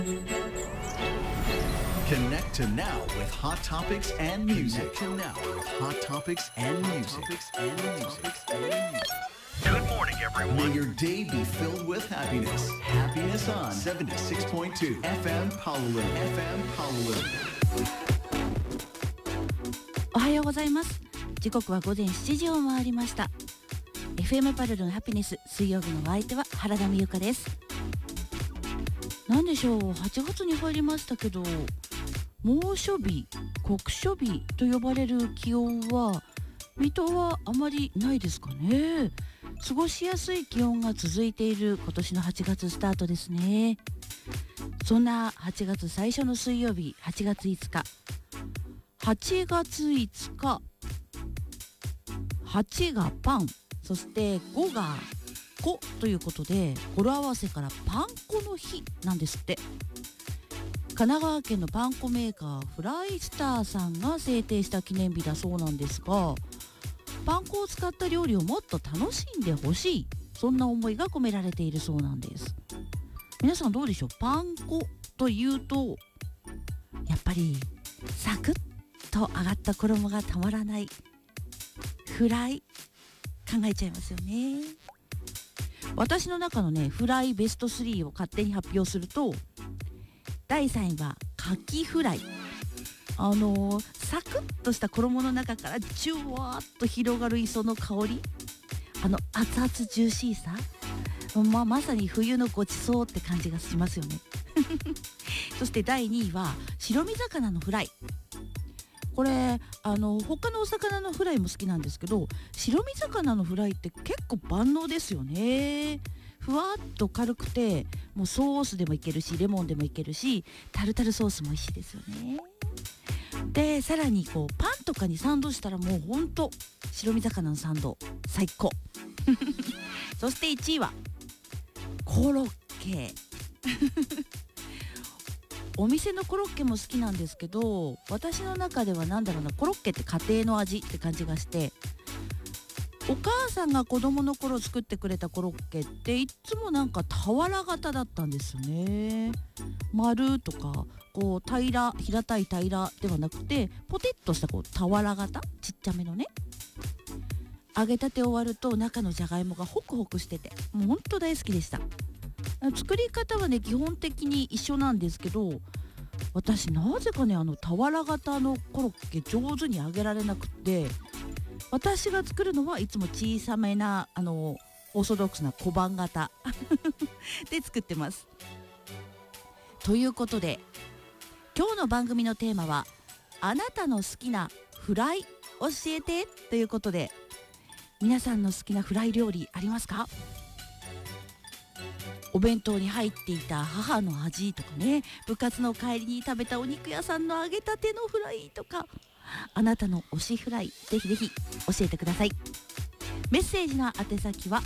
Connect to now with hot topics and music. Connect to now with hot topics and music. Good morning, everyone. May your day be filled with happiness. Happiness on 76.2 FM Honolulu. FM Honolulu. おはようございます。時刻は午前7時を回りました。 FM パルルンハピネス、水曜日のお相手は原田美由香です。なんでしょう、8月に入りましたけど、猛暑日、酷暑日と呼ばれる気温は水戸はあまりないですかね。過ごしやすい気温が続いている今年の8月スタートですね。そんな8月最初の水曜日、8月5日8月5日、8がパン、そして5が子ということで、語呂合わせからパン粉の日なんですって。神奈川県のパン粉メーカーフライスターさんが制定した記念日だそうなんですが、パン粉を使った料理をもっと楽しんでほしい、そんな思いが込められているそうなんです。皆さんどうでしょう。パン粉というとやっぱりサクッと揚がった衣がたまらないフライ考えちゃいますよね。私の中のねフライベスト3を勝手に発表すると、第3位はカキフライ。サクッとした衣の中からジュワーッと広がる磯の香り、熱々ジューシーさ、まさに冬のごちそうって感じがしますよねそして第2位は白身魚のフライ。これ他のお魚のフライも好きなんですけど、白身魚のフライって結構万能ですよね。ふわっと軽くて、もうソースでもいけるしレモンでもいけるし、タルタルソースも美味しいですよね。でさらにパンとかにサンドしたらもうほんと白身魚のサンド最高そして1位はコロッケお店のコロッケも好きなんですけど、私の中ではコロッケって家庭の味って感じがして、お母さんが子供の頃作ってくれたコロッケっていつも俵型だったんですよね。丸とか平たい平らではなくて、ポテッとした俵型、ちっちゃめのね。揚げたて終わると中のじゃがいもがホクホクしてて、もうほんと大好きでした。作り方はね基本的に一緒なんですけど、私なぜかね俵型のコロッケ上手に揚げられなくって、私が作るのはいつも小さめなオーソドックスな小判型で作ってます。ということで今日の番組のテーマは、あなたの好きなフライ教えてということで、皆さんの好きなフライ料理ありますか？お弁当に入っていた母の味とかね、部活の帰りに食べたお肉屋さんの揚げたてのフライとか、あなたの推しフライぜひぜひ教えてください。メッセージの宛先は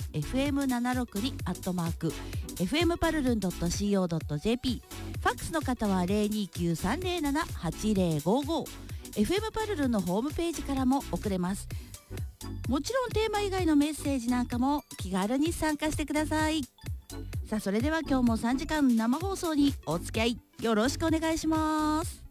fm762@fm パルルン .co.jp、 ファックスの方は 029-307-8055、 FM パルルンのホームページからも送れます。もちろんテーマ以外のメッセージなんかも気軽に参加してください。さあそれでは今日も3時間生放送にお付き合いよろしくお願いします。